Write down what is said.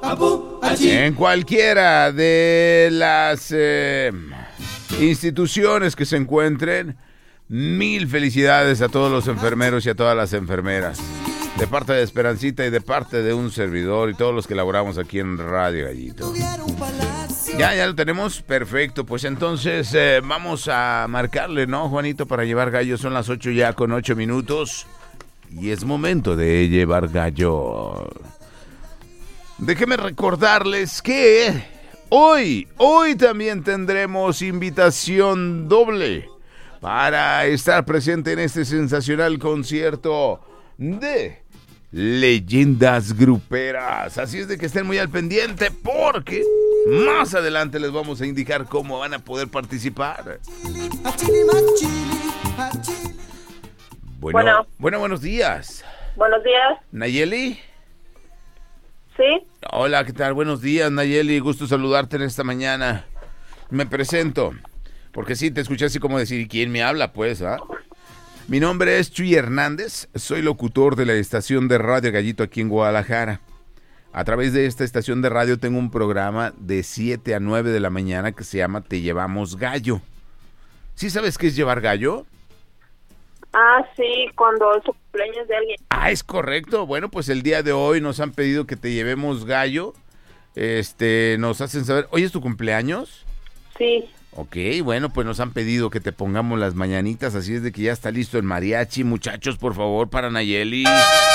en cualquiera de las instituciones que se encuentren. Mil felicidades a todos los enfermeros y a todas las enfermeras. De parte de Esperancita y de parte de un servidor y todos los que laboramos aquí en Radio Gallito. Ya lo tenemos, perfecto. Pues entonces vamos a marcarle, ¿no, Juanito? Para llevar gallo, son las 8 ya con 8 minutos. Y es momento de llevar gallo. Déjenme recordarles que hoy también tendremos invitación doble para estar presente en este sensacional concierto de leyendas gruperas. Así es de que estén muy al pendiente porque más adelante les vamos a indicar cómo van a poder participar. Bueno, buenos días. Buenos días. ¿Nayeli? Sí. Hola, ¿qué tal? Buenos días, Nayeli. Gusto saludarte en esta mañana. Me presento, porque sí, te escuché así como decir, ¿quién me habla? Pues, ¿ah? Mi nombre es Chuy Hernández, soy locutor de la estación de Radio Gallito aquí en Guadalajara. A través de esta estación de radio tengo un programa de 7 a 9 de la mañana que se llama Te Llevamos Gallo. ¿Sí sabes qué es llevar gallo? Ah, sí, cuando es su cumpleaños de alguien. Ah, es correcto. Bueno, pues el día de hoy nos han pedido que te llevemos gallo. Nos hacen saber, ¿hoy es tu cumpleaños? Sí. Ok, bueno, pues nos han pedido que te pongamos las mañanitas, así es de que ya está listo el mariachi. Muchachos, por favor, para Nayeli.